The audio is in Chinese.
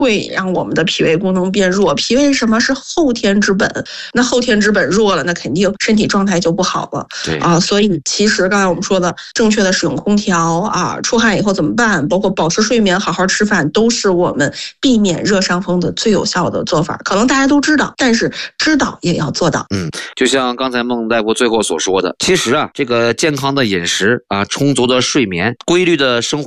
会让我们的脾胃功能变弱。脾胃什么是后天之本？那后天之本弱了，那肯定身体状态就不好了。 对所以其实刚才我们说的正确的使用空调出汗以后怎么办？包括保持睡眠、好好吃饭，都是我们避免热伤风的最有效的做法。可能大家都知道，但是知道也要做到。 就像刚才孟大夫最后所说的，其实这个健康的饮食充足的睡眠、规律的生活